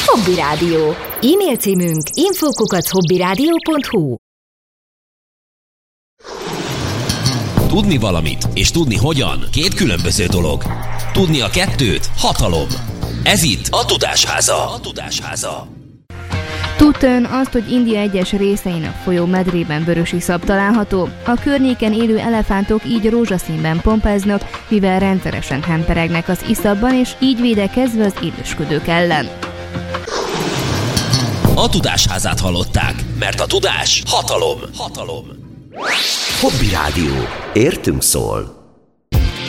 Hobby Rádió. E-mail címünk info@hobbyradio.hu. Tudni valamit és tudni hogyan két különböző dolog. Tudni a kettőt hatalom. Ez itt a Tudásháza. Tudta ön azt, hogy India egyes részein a folyó medrében vörös iszap található? A környéken élő elefántok így rózsaszínben pompáznak, mivel rendszeresen hemperegnek az iszapban, és így védekezve az élősködők ellen. A Tudásházát hallották, mert a tudás hatalom. Hobby Rádió. Értünk szól.